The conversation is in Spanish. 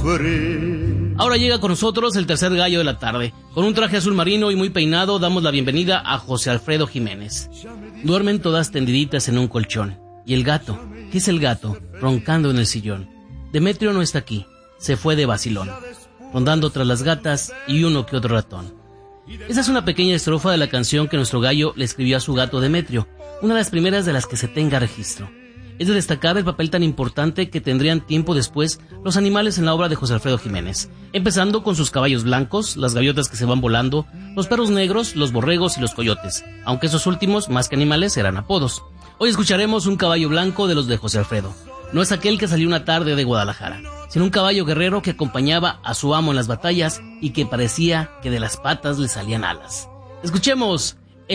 sufrir. Ahora llega con nosotros el tercer gallo de la tarde. Con un traje azul marino y muy peinado damos la bienvenida a José Alfredo Jiménez. Duermen todas tendiditas en un colchón. Y el gato, ¿qué es el gato? Roncando en el sillón. Demetrio no está aquí, se fue de vacilón, rondando tras las gatas y uno que otro ratón. Esa es una pequeña estrofa de la canción que nuestro gallo le escribió a su gato Demetrio, una de las primeras de las que se tenga registro. Es de destacar el papel tan importante que tendrían tiempo después los animales en la obra de José Alfredo Jiménez, empezando con sus caballos blancos, las gaviotas que se van volando, los perros negros, los borregos y los coyotes, aunque esos últimos, más que animales, eran apodos. Hoy escucharemos un caballo blanco de los de José Alfredo. No es aquel que salió una tarde de Guadalajara, sino un caballo guerrero que acompañaba a su amo en las batallas y que parecía que de las patas le salían alas. Escuchemos